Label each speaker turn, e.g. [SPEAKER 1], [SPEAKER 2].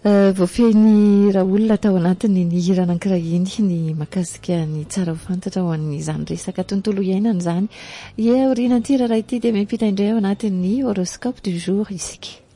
[SPEAKER 1] Voafehiny raha olona tao anatiny ny hira anankiray iny ny makasika ny tsara ho fantatra ho an'izany resaka tontolo iainana izany. Aoriana ty raha ity dia miampita indray ao anatin'ny horoscope du jour isika.